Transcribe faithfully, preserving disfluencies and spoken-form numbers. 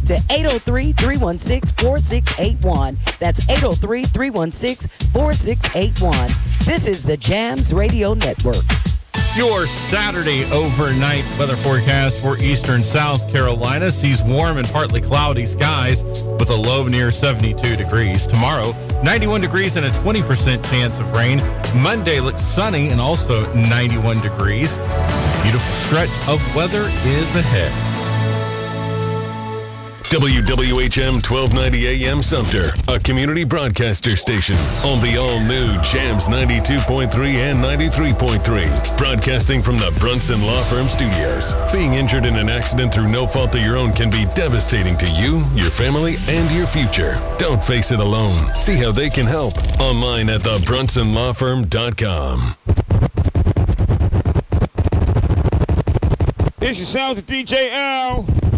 to eight oh three, three one six, four six eight one. That's eight oh three, three one six, four six eight one. This is the Jams Radio Network. Your Saturday overnight weather forecast for eastern South Carolina sees warm and partly cloudy skies with a low near seventy-two degrees. Tomorrow, ninety-one degrees and a twenty percent chance of rain. Monday looks sunny and also ninety-one degrees. Beautiful stretch of weather is ahead. W W H M twelve ninety A M Sumter, a community broadcaster station on the all-new Jams ninety-two point three and ninety-three point three. Broadcasting from the Brunson Law Firm Studios. Being injured in an accident through no fault of your own can be devastating to you, your family, and your future. Don't face it alone. See how they can help online at the brunson law firm dot com. This is sound to D J L.